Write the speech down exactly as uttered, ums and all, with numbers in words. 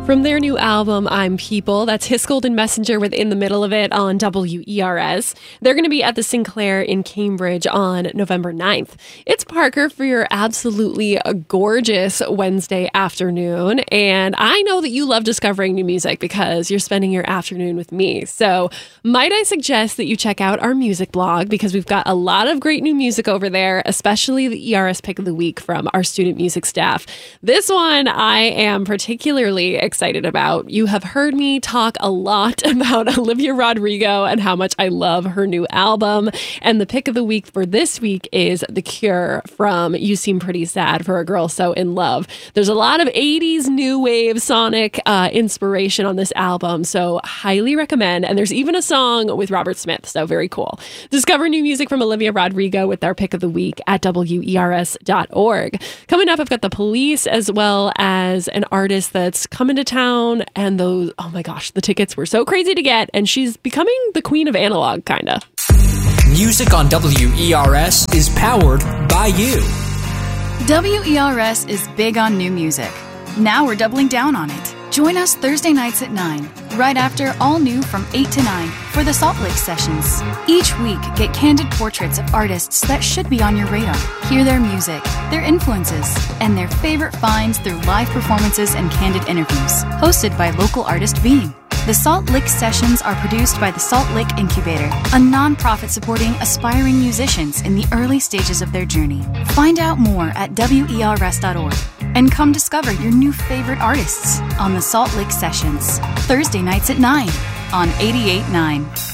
From their new album, I'm People, that's Hiscold and Messenger with In the Middle of It on W E R S. They're going to be at the Sinclair in Cambridge on November ninth. It's Parker for your absolutely gorgeous Wednesday afternoon. And I know that you love discovering new music because you're spending your afternoon with me. So might I suggest that you check out our music blog because we've got a lot of great new music over there, especially the E R S Pick of the Week from our student music staff. This one I am particularly excited excited about. You have heard me talk a lot about Olivia Rodrigo and how much I love her new album. And the pick of the week for this week is The Cure from You Seem Pretty Sad for a Girl So in Love. There's a lot of eighties new wave sonic uh, inspiration on this album, so highly recommend. And there's even a song with Robert Smith, so very cool. Discover new music from Olivia Rodrigo with our pick of the week at W E R S dot org. Coming up, I've got The Police as well as an artist that's coming to town, and those, oh my gosh, the tickets were so crazy to get, and she's becoming the queen of analog, kinda. Music on W E R S is powered by you. W E R S is big on new music. Now we're doubling down on it. Join us Thursday nights at nine, right after All New from eight to nine for the Salt Lake Sessions. Each week, get candid portraits of artists that should be on your radar. Hear their music, their influences, and their favorite finds through live performances and candid interviews, hosted by local artist Beam. The Salt Lake Sessions are produced by the Salt Lake Incubator, a nonprofit supporting aspiring musicians in the early stages of their journey. Find out more at W E R S dot org and come discover your new favorite artists on the Salt Lake Sessions, Thursday nights at nine on eighty-eight point nine.